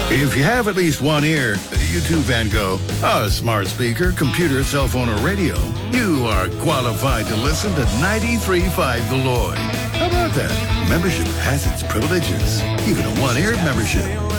If you have at least one ear, you too, Van Gogh, a smart speaker, computer, cell phone, or radio, you are qualified to listen to 93.5 The Lloyd. How about that? Membership has its privileges, even a one-ear membership.